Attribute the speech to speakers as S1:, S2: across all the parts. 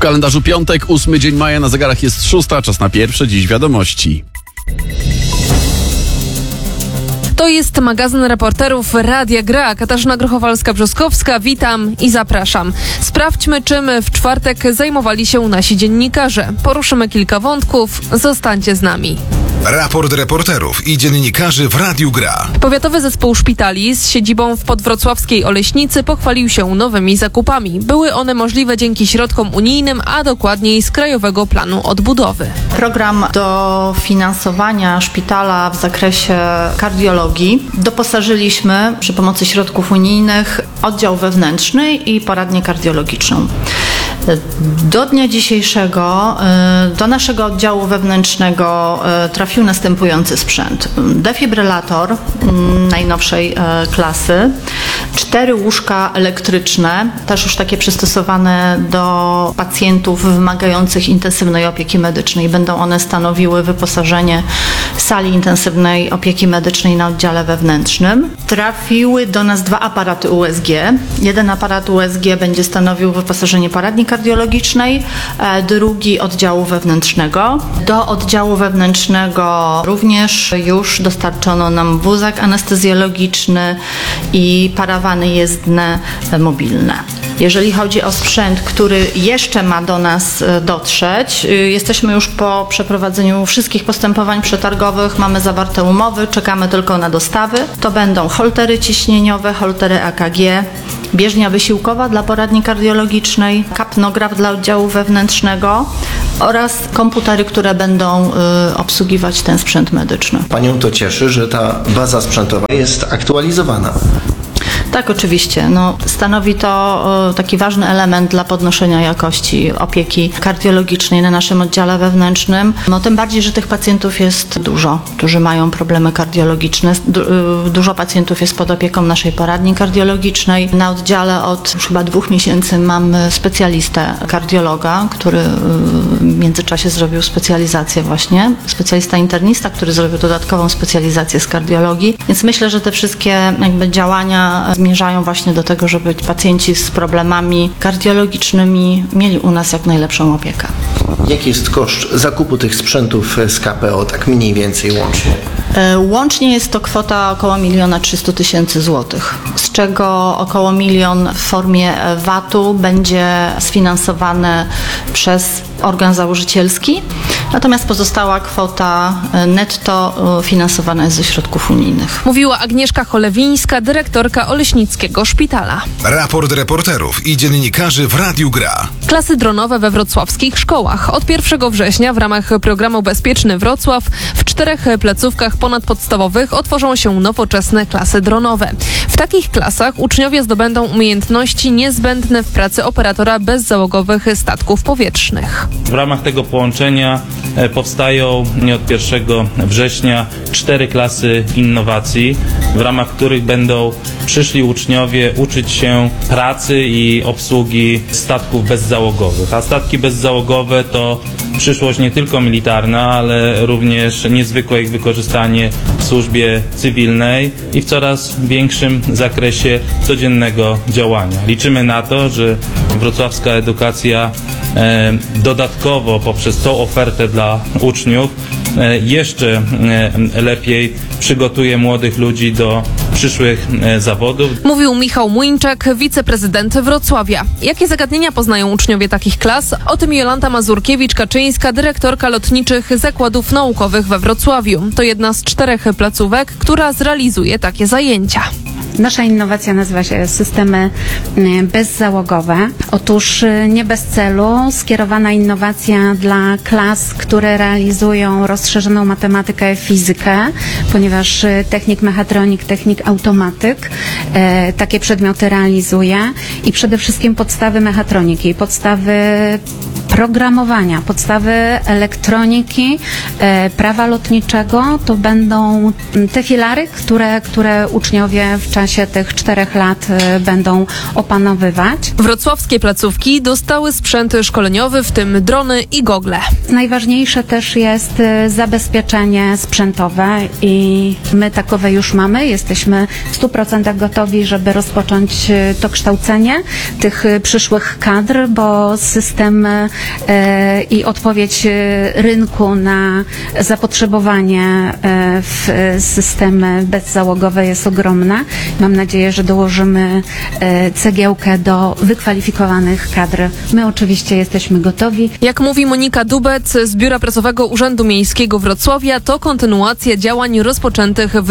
S1: kalendarzu piątek, 8 dzień maja, na zegarach jest 6, czas na pierwsze dziś wiadomości.
S2: To jest magazyn reporterów Radia Gra. Katarzyna Grochowalska-Brzoskowska, witam i zapraszam. Sprawdźmy, czym w czwartek zajmowali się nasi dziennikarze. Poruszymy kilka wątków, zostańcie z nami.
S3: Raport reporterów i dziennikarzy w Radiu Gra.
S2: Powiatowy Zespół Szpitali z siedzibą w podwrocławskiej Oleśnicy pochwalił się nowymi zakupami. Były one możliwe dzięki środkom unijnym, a dokładniej z Krajowego Planu Odbudowy.
S4: Program dofinansowania szpitala w zakresie kardiologii doposażyliśmy przy pomocy środków unijnych oddział wewnętrzny i poradnię kardiologiczną. Do dnia dzisiejszego do naszego oddziału wewnętrznego trafił następujący sprzęt. Defibrylator najnowszej klasy, 4 łóżka elektryczne, też już takie przystosowane do pacjentów wymagających intensywnej opieki medycznej. Będą one stanowiły wyposażenie sali intensywnej opieki medycznej na oddziale wewnętrznym. Trafiły do nas 2 aparaty USG. Jeden aparat USG będzie stanowił wyposażenie poradni kardiologicznej, drugi oddziału wewnętrznego. Do oddziału wewnętrznego również już dostarczono nam wózek anestezjologiczny i parawany jezdne mobilne. Jeżeli chodzi o sprzęt, który jeszcze ma do nas dotrzeć, jesteśmy już po przeprowadzeniu wszystkich postępowań przetargowych, mamy zawarte umowy, czekamy tylko na dostawy. To będą holtery ciśnieniowe, holtery AKG, bieżnia wysiłkowa dla poradni kardiologicznej, kapnograf dla oddziału wewnętrznego oraz komputery, które będą obsługiwać ten sprzęt medyczny.
S5: Panią to cieszy, że ta baza sprzętowa jest aktualizowana.
S4: Tak, oczywiście. Stanowi to taki ważny element dla podnoszenia jakości opieki kardiologicznej na naszym oddziale wewnętrznym. Tym bardziej, że tych pacjentów jest dużo, którzy mają problemy kardiologiczne. Dużo pacjentów jest pod opieką naszej poradni kardiologicznej. Na oddziale od już chyba 2 miesięcy mamy specjalistę kardiologa, który w międzyczasie zrobił specjalizację właśnie. Specjalista internista, który zrobił dodatkową specjalizację z kardiologii. Więc myślę, że te wszystkie działania zmierzają właśnie do tego, żeby pacjenci z problemami kardiologicznymi mieli u nas jak najlepszą opiekę.
S5: Jaki jest koszt zakupu tych sprzętów z KPO, tak mniej więcej łącznie?
S4: Łącznie jest to kwota około 1 300 000 złotych, z czego około 1 000 000 w formie VAT-u będzie sfinansowane przez organ założycielski, natomiast pozostała kwota netto finansowana jest ze środków unijnych.
S2: Mówiła Agnieszka Cholewińska, dyrektorka Oleśnickiego Szpitala.
S3: Raport reporterów i dziennikarzy w Radiu Gra.
S2: Klasy dronowe we wrocławskich szkołach. Od 1 września w ramach programu Bezpieczny Wrocław w 4 placówkach ponadpodstawowych otworzą się nowoczesne klasy dronowe. W takich klasach uczniowie zdobędą umiejętności niezbędne w pracy operatora bezzałogowych statków powietrznych.
S6: W ramach tego połączenia powstają od 1 września 4 klasy innowacji, w ramach których będą przyszli uczniowie uczyć się pracy i obsługi statków bezzałogowych. A statki bezzałogowe to przyszłość nie tylko militarna, ale również niezwykłe ich wykorzystanie w służbie cywilnej i w coraz większym zakresie codziennego działania. Liczymy na to, że wrocławska edukacja dodatkowo poprzez tą ofertę dla uczniów jeszcze lepiej przygotuje młodych ludzi do przyszłych zawodów.
S2: Mówił Michał Młyńczak, wiceprezydent Wrocławia. Jakie zagadnienia poznają uczniowie takich klas? O tym Jolanta Mazurkiewicz-Kaczyńska, dyrektorka lotniczych zakładów naukowych we Wrocławiu. To jedna z 4 placówek, która zrealizuje takie zajęcia.
S7: Nasza innowacja nazywa się systemy bezzałogowe. Otóż nie bez celu skierowana innowacja dla klas, które realizują rozszerzoną matematykę, fizykę, ponieważ technik mechatronik, technik automatyk takie przedmioty realizuje i przede wszystkim podstawy mechatroniki, podstawy programowania, podstawy elektroniki, prawa lotniczego, to będą te filary, które uczniowie w czasie tych 4 lat będą opanowywać.
S2: Wrocławskie placówki dostały sprzęt szkoleniowy, w tym drony i gogle.
S7: Najważniejsze też jest zabezpieczenie sprzętowe i my takowe już mamy. Jesteśmy w 100% gotowi, żeby rozpocząć to kształcenie tych przyszłych kadr, bo system i odpowiedź rynku na zapotrzebowanie w systemy bezzałogowe jest ogromna. Mam nadzieję, że dołożymy cegiełkę do wykwalifikowanych kadr. My oczywiście jesteśmy gotowi.
S2: Jak mówi Monika Dubec z Biura Prasowego Urzędu Miejskiego Wrocławia, to kontynuacja działań rozpoczętych w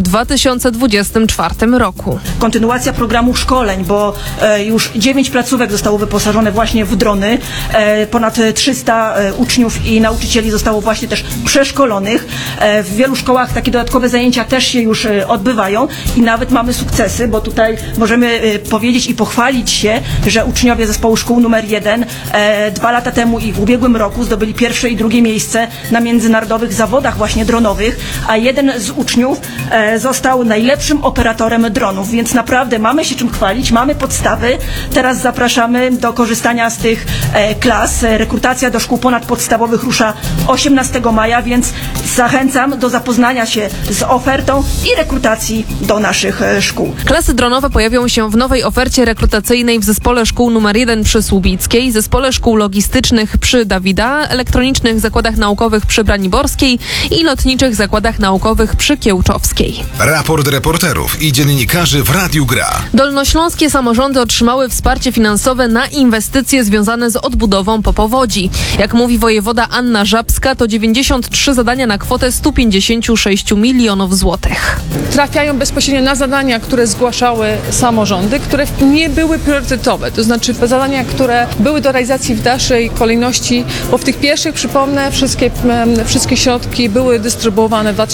S2: 2024 roku.
S8: Kontynuacja programu szkoleń, bo już 9 placówek zostało wyposażone właśnie w drony. Ponad 300 uczniów i nauczycieli zostało właśnie też przeszkolonych. W wielu szkołach takie dodatkowe zajęcia też się już odbywają i nawet mamy sukcesy, bo tutaj możemy powiedzieć i pochwalić się, że uczniowie zespołu szkół numer 1 2 lata temu i w ubiegłym roku zdobyli pierwsze i drugie miejsce na międzynarodowych zawodach właśnie dronowych, a jeden z uczniów został najlepszym operatorem dronów, więc naprawdę mamy się czym chwalić, mamy podstawy. Teraz zapraszamy do korzystania z tych klas. Rekrutacja do szkół ponadpodstawowych rusza 18 maja, więc zachęcam do zapoznania się z ofertą i rekrutacji do naszych szkół.
S2: Klasy dronowe pojawią się w nowej ofercie rekrutacyjnej w Zespole Szkół nr 1 przy Słubickiej, Zespole Szkół Logistycznych przy Dawida, Elektronicznych Zakładach Naukowych przy Braniborskiej i Lotniczych Zakładach Naukowych przy Kiełczowskiej.
S3: Raport reporterów i dziennikarzy w Radiu Gra.
S2: Dolnośląskie samorządy otrzymały wsparcie finansowe na inwestycje związane z odbudową po powodzi. Jak mówi wojewoda Anna Żabska, to 93 zadania na kwotę 156 milionów złotych.
S9: Trafiają bezpośrednio na zadania, które zgłaszały samorządy, które nie były priorytetowe. To znaczy zadania, które były do realizacji w dalszej kolejności, bo w tych pierwszych, przypomnę, wszystkie środki były dystrybuowane w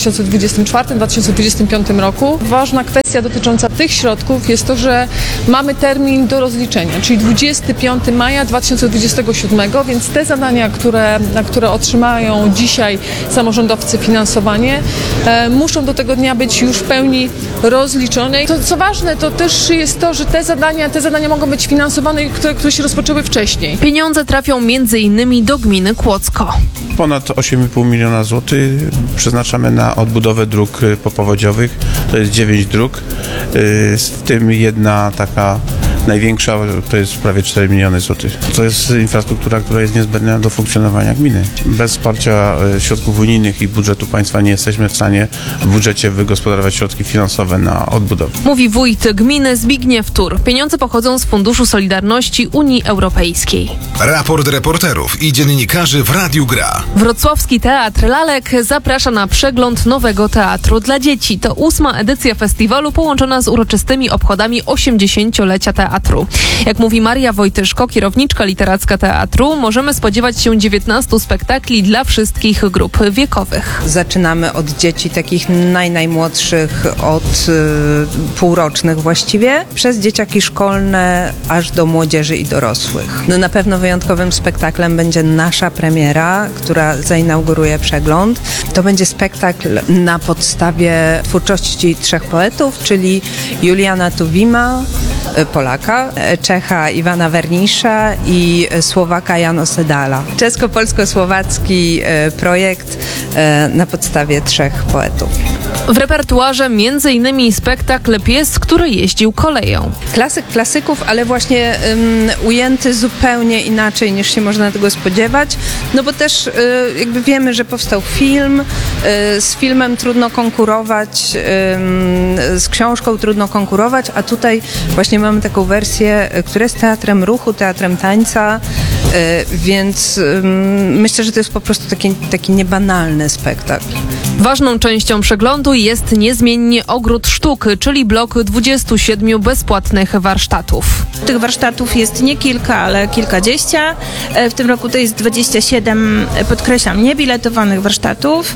S9: 2024-2025 roku. Ważna kwestia dotycząca tych środków jest to, że mamy termin do rozliczenia, czyli 25 maja 2027, więc te zadania, na które otrzymają dzisiaj samorządowcy finansowanie, muszą do tego dnia być już w pełni rozliczone. To, co ważne, to też jest to, że te zadania mogą być finansowane, które się rozpoczęły wcześniej.
S2: Pieniądze trafią m.in. do gminy Kłodzko.
S10: Ponad 8,5 miliona złotych przeznaczamy na odbudowę dróg popowodziowych. To jest 9 dróg, w tym jedna taka największa to jest prawie 4 miliony złotych. To jest infrastruktura, która jest niezbędna do funkcjonowania gminy. Bez wsparcia środków unijnych i budżetu państwa nie jesteśmy w stanie w budżecie wygospodarować środki finansowe na odbudowę.
S2: Mówi wójt gminy Zbigniew Tur. Pieniądze pochodzą z Funduszu Solidarności Unii Europejskiej.
S3: Raport reporterów i dziennikarzy w Radiu Gra.
S2: Wrocławski Teatr Lalek zaprasza na przegląd nowego teatru dla dzieci. To 8. edycja festiwalu połączona z uroczystymi obchodami 80-lecia teatru. Jak mówi Maria Wojtyszko, kierowniczka literacka teatru, możemy spodziewać się 19 spektakli dla wszystkich grup wiekowych.
S11: Zaczynamy od dzieci takich najmłodszych, od półrocznych właściwie, przez dzieciaki szkolne aż do młodzieży i dorosłych. No na pewno wyjątkowym spektaklem będzie nasza premiera, która zainauguruje przegląd. To będzie spektakl na podstawie twórczości 3 poetów, czyli Juliana Tuwima, Polaka, Czecha Iwana Wernisza i Słowaka Jano Sedala. Czesko-polsko-słowacki projekt na podstawie 3 poetów.
S2: W repertuarze m.in. spektakl Pies, który jeździł koleją.
S11: Klasyk klasyków, ale właśnie ujęty zupełnie inaczej niż się można tego spodziewać, no bo też jakby wiemy, że powstał film, z filmem trudno konkurować, z książką trudno konkurować, a tutaj właśnie mamy taką wersję, która jest teatrem ruchu, teatrem tańca, więc myślę, że to jest po prostu taki niebanalny spektakl.
S2: Ważną częścią przeglądu jest niezmiennie Ogród Sztuk, czyli blok 27 bezpłatnych warsztatów.
S12: Tych warsztatów jest nie kilka, ale kilkadziesiąt. W tym roku to jest 27, podkreślam, niebiletowanych warsztatów.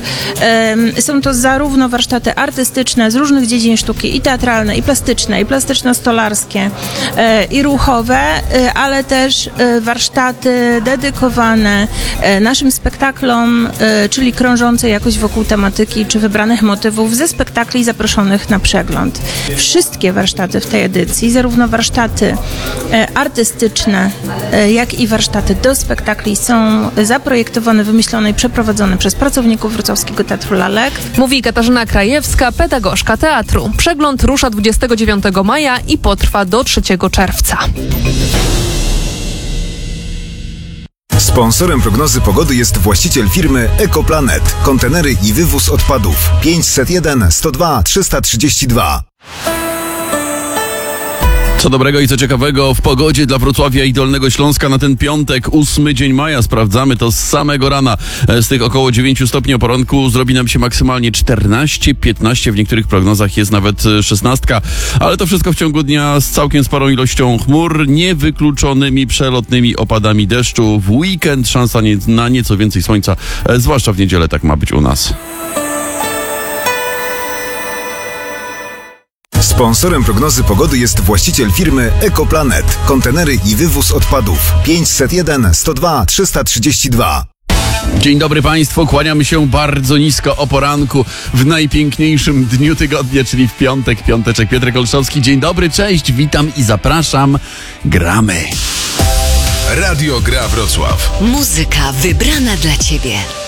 S12: Są to zarówno warsztaty artystyczne z różnych dziedzin sztuki, i teatralne, i plastyczno-stolarskie, i ruchowe, ale też warsztaty dedykowane naszym spektaklom, czyli krążące jakoś wokół tematyki czy wybranych motywów ze spektakli zaproszonych na przegląd. Wszystkie warsztaty w tej edycji, zarówno warsztaty artystyczne, jak i warsztaty do spektakli są zaprojektowane, wymyślone i przeprowadzone przez pracowników Wrocławskiego Teatru Lalek.
S2: Mówi Katarzyna Krajewska, pedagogzka teatru. Przegląd rusza 29 maja i potrwa do 3 czerwca.
S3: Sponsorem prognozy pogody jest właściciel firmy Ekoplanet. Kontenery i wywóz odpadów. 501 102 332.
S1: Co dobrego i co ciekawego w pogodzie dla Wrocławia i Dolnego Śląska na ten piątek, 8 dzień maja. Sprawdzamy to z samego rana. Z tych około 9 stopni o poranku zrobi nam się maksymalnie 14, 15, w niektórych prognozach jest nawet 16. Ale to wszystko w ciągu dnia z całkiem sporą ilością chmur, niewykluczonymi przelotnymi opadami deszczu. W weekend szansa na nieco więcej słońca, zwłaszcza w niedzielę tak ma być u nas.
S3: Sponsorem prognozy pogody jest właściciel firmy Ekoplanet. Kontenery i wywóz odpadów. 501 102 332.
S1: Dzień dobry Państwu, kłaniamy się bardzo nisko o poranku w najpiękniejszym dniu tygodnia, czyli w piątek, piąteczek. Piotrek Olszowski, dzień dobry, cześć, witam i zapraszam. Gramy.
S3: Radio Gra Wrocław.
S13: Muzyka wybrana dla Ciebie.